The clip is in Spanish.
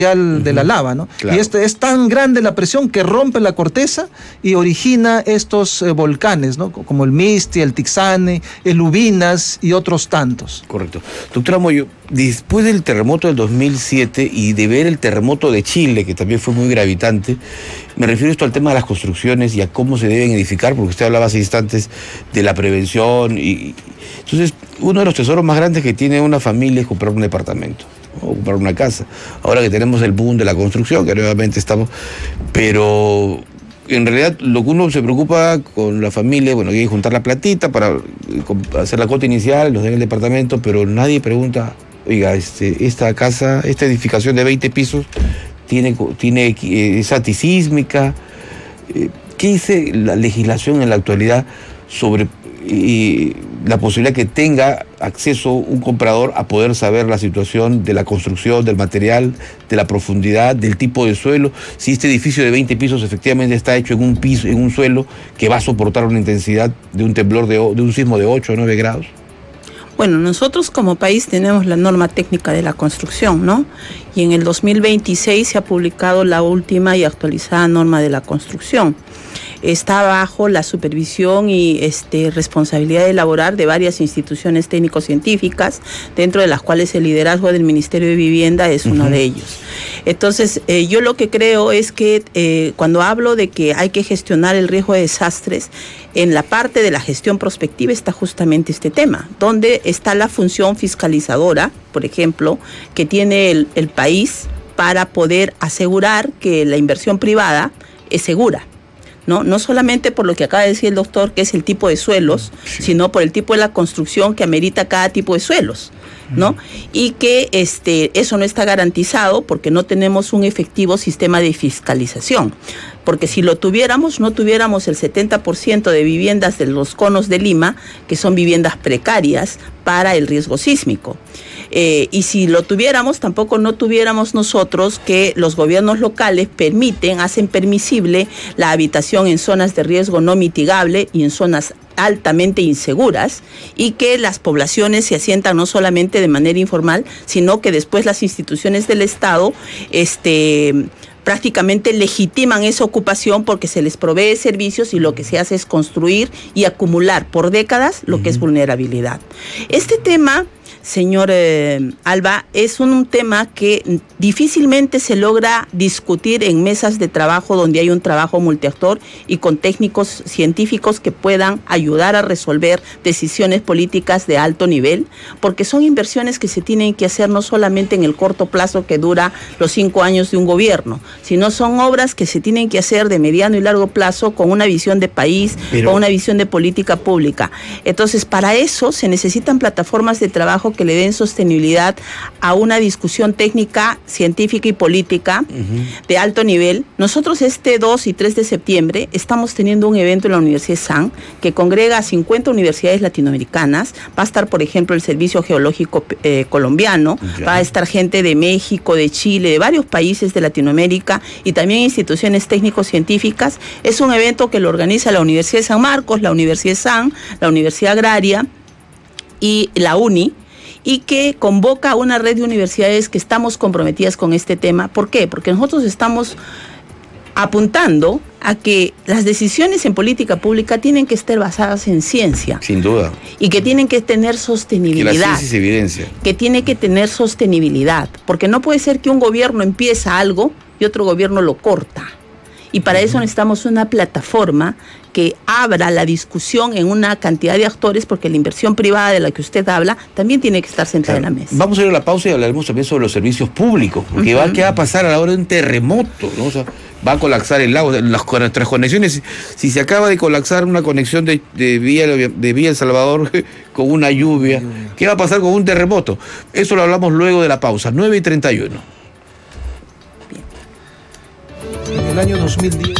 de la lava, ¿no? Claro. Y es tan grande la presión que rompe la corteza y origina estos volcanes, ¿no? Como el Misti, el Tixane, el Ubinas y otros tantos. Correcto. Doctora Moyo, después del terremoto del 2007 y de ver el terremoto de Chile, que también fue muy gravitante, me refiero esto al tema de las construcciones y a cómo se deben edificar, porque usted hablaba hace instantes de la prevención entonces, uno de los tesoros más grandes que tiene una familia es comprar un departamento o comprar una casa. Ahora que tenemos el boom de la construcción, que nuevamente estamos, pero en realidad lo que uno se preocupa con la familia, bueno, hay que juntar la platita para hacer la cuota inicial, los den el departamento, pero nadie pregunta, oiga, esta casa, esta edificación de 20 pisos es antisísmica. ¿Qué dice la legislación en la actualidad sobre la posibilidad que tenga acceso un comprador a poder saber la situación de la construcción, del material, de la profundidad, del tipo de suelo, si este edificio de 20 pisos efectivamente está hecho en un piso, en un suelo que va a soportar una intensidad de un temblor de un sismo de 8 o 9 grados? Bueno, nosotros como país tenemos la norma técnica de la construcción, ¿no? Y en el 2026 se ha publicado la última y actualizada norma de la construcción. Está bajo la supervisión y responsabilidad de elaborar de varias instituciones técnico-científicas, dentro de las cuales el liderazgo del Ministerio de Vivienda es uno de ellos. Entonces, yo lo que creo es que cuando hablo de que hay que gestionar el riesgo de desastres, en la parte de la gestión prospectiva está justamente este tema, donde está la función fiscalizadora, por ejemplo, que tiene el país para poder asegurar que la inversión privada es segura. No solamente por lo que acaba de decir el doctor, que es el tipo de suelos, sí, sino por el tipo de la construcción que amerita cada tipo de suelos, ¿no? Y que eso no está garantizado porque no tenemos un efectivo sistema de fiscalización. Porque si lo tuviéramos, no tuviéramos el 70% de viviendas de los conos de Lima, que son viviendas precarias para el riesgo sísmico. Y si lo tuviéramos, tampoco no tuviéramos nosotros que los gobiernos locales hacen permisible la habitación en zonas de riesgo no mitigable y en zonas altamente inseguras, y que las poblaciones se asientan no solamente de manera informal, sino que después las instituciones del Estado prácticamente legitiman esa ocupación porque se les provee servicios y lo que se hace es construir y acumular por décadas lo que es vulnerabilidad. Este tema, señor Alba, es un tema que difícilmente se logra discutir en mesas de trabajo donde hay un trabajo multiactor y con técnicos científicos que puedan ayudar a resolver decisiones políticas de alto nivel, porque son inversiones que se tienen que hacer no solamente en el corto plazo que dura los 5 años de un gobierno, sino son obras que se tienen que hacer de mediano y largo plazo con una visión de país, con una visión de política pública. Entonces, para eso se necesitan plataformas de trabajo que le den sostenibilidad a una discusión técnica, científica y política de alto nivel. Nosotros 2 y 3 de septiembre estamos teniendo un evento en la Universidad de San que congrega a 50 universidades latinoamericanas. Va a estar, por ejemplo, el Servicio Geológico colombiano, va a estar gente de México, de Chile, de varios países de Latinoamérica y también instituciones técnico-científicas. Es un evento que lo organiza la Universidad de San Marcos, la Universidad de San, la Universidad Agraria y la UNI, y que convoca a una red de universidades que estamos comprometidas con este tema. ¿Por qué? Porque nosotros estamos apuntando a que las decisiones en política pública tienen que estar basadas en ciencia. Sin duda. Y que tienen que tener sostenibilidad. Que la ciencia es evidencia. Que tiene que tener sostenibilidad. Porque no puede ser que un gobierno empieza algo y otro gobierno lo corta. Y para eso necesitamos una plataforma que abra la discusión en una cantidad de actores, porque la inversión privada de la que usted habla también tiene que estar sentada en la mesa. Vamos a ir a la pausa y hablaremos también sobre los servicios públicos, porque ¿qué va a pasar a la hora de un terremoto? ¿No? O sea, va a colapsar el lago, nuestras conexiones. Si se acaba de colapsar una conexión de vía El Salvador con una lluvia, ¿qué va a pasar con un terremoto? Eso lo hablamos luego de la pausa, 9:31. En el año 2010...